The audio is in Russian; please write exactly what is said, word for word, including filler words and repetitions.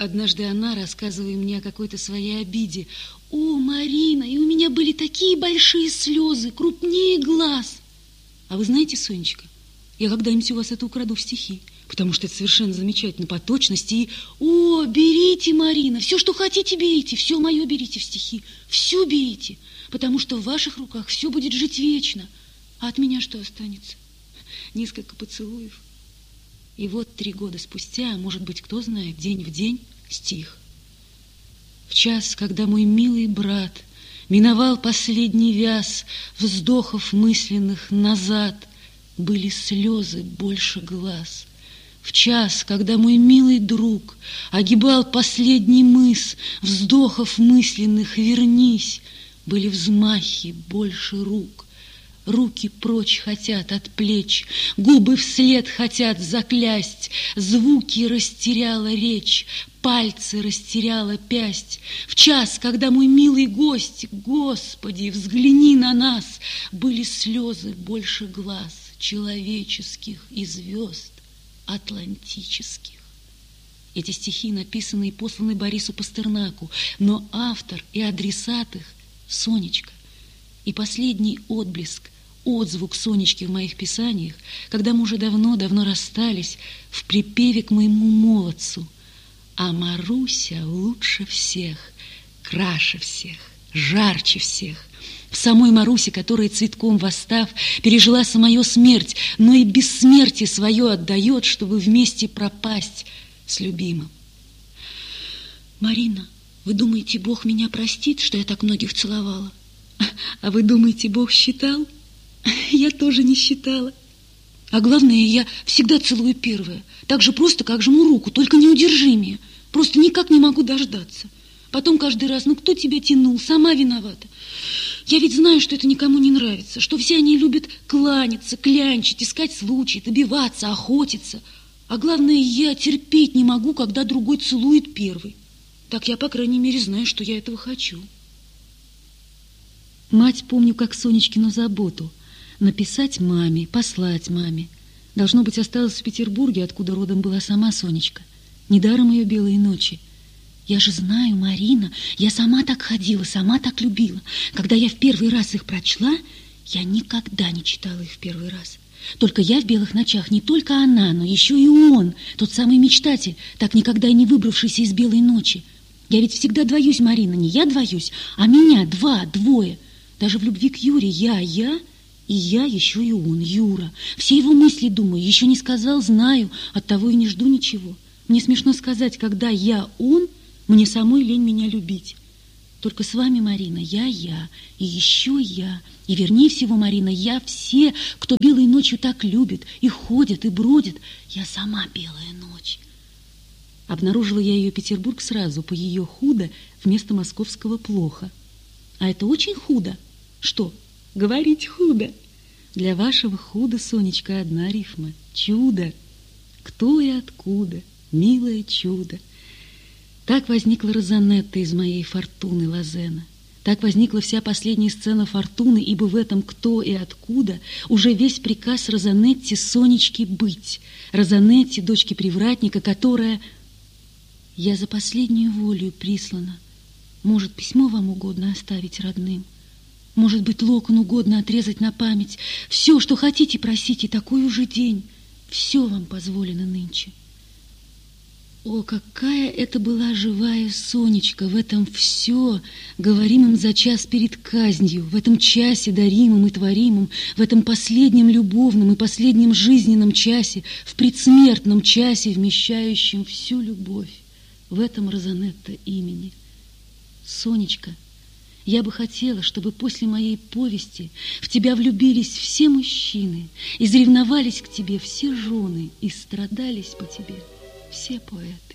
Однажды она, рассказывая мне о какой-то своей обиде: «О, Марина, и у меня были такие большие слезы, крупнее глаз». А вы знаете, Сонечка, я когда-нибудь у вас это украду в стихи, потому что это совершенно замечательно по точности. И, о, берите, Марина, все, что хотите, берите, все мое берите в стихи, все берите, потому что в ваших руках все будет жить вечно. А от меня что останется? Несколько поцелуев. И вот три года спустя, может быть, кто знает, день в день, стих. В час, когда мой милый брат миновал последний вяз вздохов мысленных назад, были слезы больше глаз. В час, когда мой милый друг огибал последний мыс вздохов мысленных вернись, были взмахи больше рук. Руки прочь хотят от плеч, губы вслед хотят заклясть, звуки растеряла речь, пальцы растеряла пясть. В час, когда мой милый гость, Господи, взгляни на нас, были слезы больше глаз человеческих и звезд атлантических. Эти стихи написаны и посланы Борису Пастернаку, но автор и адресат их — Сонечка. И последний отблеск, отзвук Сонечки в моих писаниях, когда мы уже давно-давно расстались, в припеве к моему молодцу: а Маруся лучше всех, краше всех, жарче всех. В самой Марусе, которая цветком восстав, пережила самую смерть, но и бессмертие свое отдает, чтобы вместе пропасть с любимым. Марина, вы думаете, Бог меня простит, что я так многих целовала? А вы думаете, Бог считал? Я тоже не считала. А главное, я всегда целую первое. Так же просто, как жму руку, только неудержимее. Просто никак не могу дождаться. Потом каждый раз: ну кто тебя тянул? Сама виновата. Я ведь знаю, что это никому не нравится, что все они любят кланяться, клянчить, искать случай, добиваться, охотиться. А главное, я терпеть не могу, когда другой целует первый. Так я, по крайней мере, знаю, что я этого хочу. Мать помню как Сонечкину заботу. Написать маме, послать маме. Должно быть, осталась в Петербурге, откуда родом была сама Сонечка. Недаром ее белые ночи. Я же знаю, Марина, я сама так ходила, сама так любила. Когда я в первый раз их прочла, я никогда не читала их в первый раз. Только я в белых ночах, не только она, но еще и он, тот самый мечтатель, так никогда и не выбравшийся из белой ночи. Я ведь всегда двоюсь, Марина, не я двоюсь, а меня два, двое. Даже в любви к Юре я, я, и я еще и он, Юра. Все его мысли думаю, еще не сказал, знаю, оттого и не жду ничего. Мне смешно сказать, когда я он, мне самой лень меня любить. Только с вами, Марина, я, я, и еще я. И вернее всего, Марина, я все, кто белой ночью так любит, и ходят, и бродят. Я сама белая ночь. Обнаружила я ее Петербург сразу, по ее худо вместо московского плохо. А это очень худо. Что? Говорить худо. Для вашего худа, Сонечка, одна рифма. Чудо. Кто и откуда? Милое чудо. Так возникла Розанетта из моей Фортуны Лозена. Так возникла вся последняя сцена Фортуны, ибо в этом «кто и откуда» уже весь приказ Розанетте Сонечке быть. Розанетте, дочке привратника, которая... Я за последнюю волю прислана. Может, письмо вам угодно оставить родным? Может быть, локон угодно отрезать на память? Все, что хотите, просите, такой уже день. Все вам позволено нынче. О, какая это была живая Сонечка в этом все, говоримом за час перед казнью, в этом часе даримом и творимом, в этом последнем любовном и последнем жизненном часе, в предсмертном часе, вмещающем всю любовь, в этом Розанетта имени. Сонечка, я бы хотела, чтобы после моей повести в тебя влюбились все мужчины, изревновались к тебе все жены и страдались по тебе все поэты.